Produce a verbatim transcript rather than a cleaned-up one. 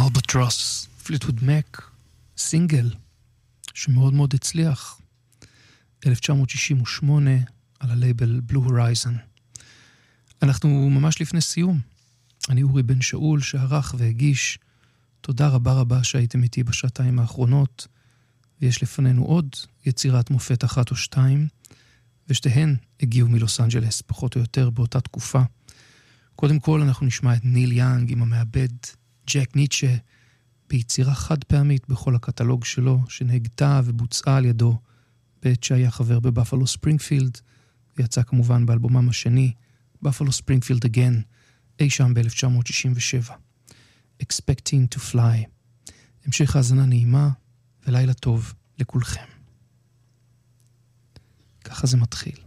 אלבטרוס, פליטווד מק, סינגל שמאוד מאוד הצליח, אלף תשע מאות שישים ושמונה על הלייבל בלו הורייזן. אנחנו ממש לפני סיום. אני אורי בן שאול שערך והגיש. תודה רבה רבה שהייתם איתי בשעתיים האחרונות, ויש לפנינו עוד יצירת מופת אחת או שתיים, ושתיהן הגיעו מלוס אנג'לס פחות או יותר באותה תקופה. קודם כל אנחנו נשמע את ניל יאנג עם המעבד ג'ק ניטשה, ביצירה חד פעמית בכל הקטלוג שלו, שנהגתה ובוצעה על ידו בעת שהיה חבר בבאפלו ספרינגפילד, ויצא כמובן באלבומם השני, Buffalo Springfield Again, אי שם ב-אלף תשע מאות שישים ושבע. Expecting to Fly. המשך האזנה נעימה ולילה טוב לכולכם. ככה זה מתחיל.